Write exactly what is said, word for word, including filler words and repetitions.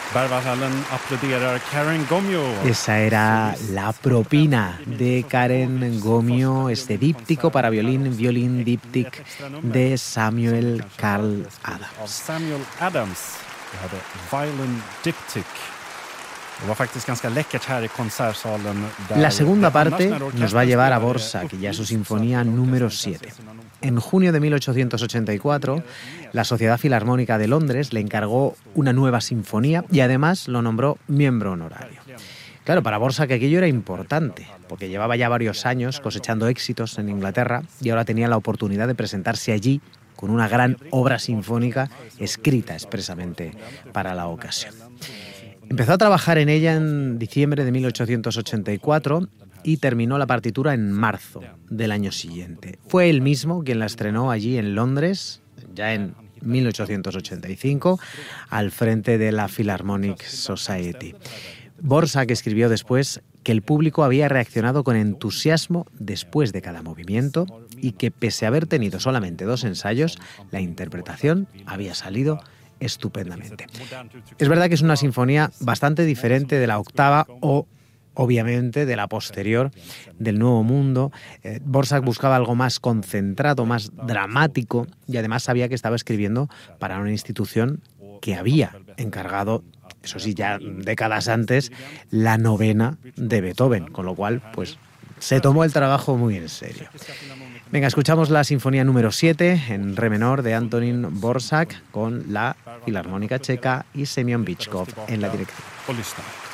Esa era la propina de Karen Gomio, este díptico para violín, violín díptic de Samuel Karl Adams. Samuel Adams. Vi hade Violin Diptych. La segunda parte nos va a llevar a Dvořák y a su sinfonía número siete. En junio de mil ochocientos ochenta y cuatro, la Sociedad Filarmónica de Londres le encargó una nueva sinfonía y además lo nombró miembro honorario. Claro, para Dvořák aquello era importante, porque llevaba ya varios años cosechando éxitos en Inglaterra y ahora tenía la oportunidad de presentarse allí con una gran obra sinfónica escrita expresamente para la ocasión. Empezó a trabajar en ella en diciembre de mil ochocientos ochenta y cuatro y terminó la partitura en marzo del año siguiente. Fue él mismo quien la estrenó allí en Londres, ya en mil ochocientos ochenta y cinco, al frente de la Philharmonic Society. Dvořák escribió después que el público había reaccionado con entusiasmo después de cada movimiento y que, pese a haber tenido solamente dos ensayos, la interpretación había salido estupendamente. Es verdad que es una sinfonía bastante diferente de la octava o, obviamente, de la posterior del Nuevo Mundo. Eh, Dvořák buscaba algo más concentrado, más dramático, y además sabía que estaba escribiendo para una institución que había encargado, eso sí, ya décadas antes, la novena de Beethoven, con lo cual, pues, se tomó el trabajo muy en serio. Venga, escuchamos la sinfonía número siete en re menor de Antonín Dvořák con la Filarmónica Checa y Semyon Bychkov en la dirección.